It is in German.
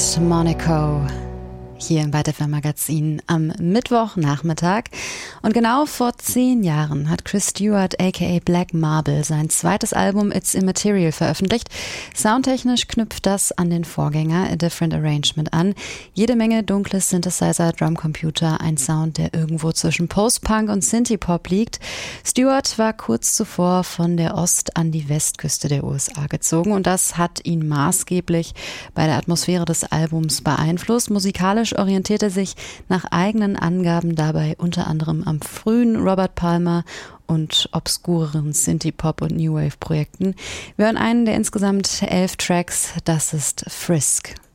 Monaco hier im WeitFM-Magazin am Mittwochnachmittag. Und genau vor 10 Jahren hat Chris Stewart aka Black Marble sein zweites Album It's Immaterial veröffentlicht. Soundtechnisch knüpft das an den Vorgänger A Different Arrangement an. Jede Menge dunkles Synthesizer, Drumcomputer, ein Sound, der irgendwo zwischen Post-Punk und Synthie-Pop liegt. Stewart war kurz zuvor von der Ost- an die Westküste der USA gezogen und das hat ihn maßgeblich bei der Atmosphäre des Albums beeinflusst. Musikalisch orientierte sich nach eigenen Angaben dabei unter anderem am frühen Robert Palmer und obskureren Synthie-Pop- und New Wave-Projekten. Wir hören einen der insgesamt 11 Tracks, das ist Frisk.